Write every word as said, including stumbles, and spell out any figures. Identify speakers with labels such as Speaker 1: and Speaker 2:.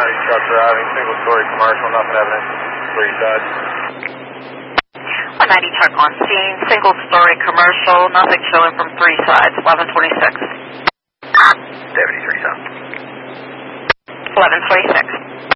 Speaker 1: truck driving, single story commercial, nothing evident, three sides.
Speaker 2: one ninety truck on scene, single story commercial, nothing showing from three sides, eleven twenty-six.
Speaker 3: seventy-three south.
Speaker 2: eleven twenty-six.